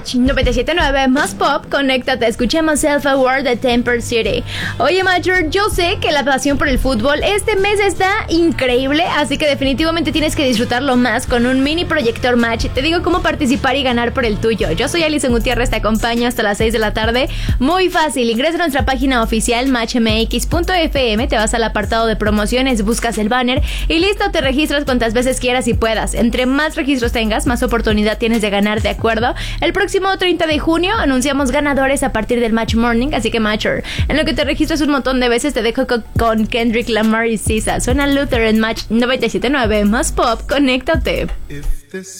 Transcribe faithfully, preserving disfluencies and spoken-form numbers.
Match noventa y siete punto nueve más pop, conéctate, escuchemos Self Award de Temper City. Oye, Major, yo sé que la pasión por el fútbol este mes está increíble, así que definitivamente tienes que disfrutarlo más con un mini proyector Match. Te digo cómo participar y ganar por el tuyo. Yo soy Alison Gutiérrez, te acompaño hasta las seis de la tarde. Muy fácil, ingresa a nuestra página oficial match m x punto f m, te vas al apartado de promociones, buscas el banner y listo, te registras cuantas veces quieras y puedas. Entre más registros tengas, más oportunidad tienes de ganar, ¿de acuerdo? El próximo treinta de junio anunciamos ganadores a partir del Match Morning, así que Matcher, en lo que te registras un montón de veces, te dejo con, con Kendrick Lamar y S Z A. Suena Luther en Match noventa y siete punto nueve más pop, conéctate.